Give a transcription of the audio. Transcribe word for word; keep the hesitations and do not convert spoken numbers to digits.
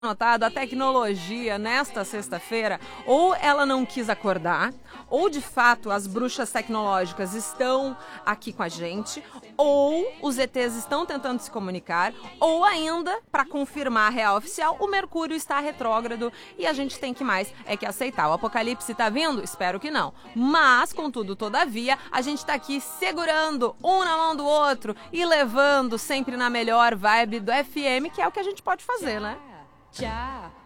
notado, a tecnologia nesta sexta-feira, ou ela não quis acordar, ou de fato as bruxas tecnológicas estão aqui com a gente, ou os E Tês estão tentando se comunicar, ou ainda, para confirmar a real oficial, o Mercúrio está retrógrado e a gente tem que mais é que aceitar. O apocalipse está vindo? Espero que não. Mas, contudo, todavia, a gente está aqui segurando um na mão do outro e levando sempre na melhor vibe do F M, que é o que a gente pode fazer, né? Já.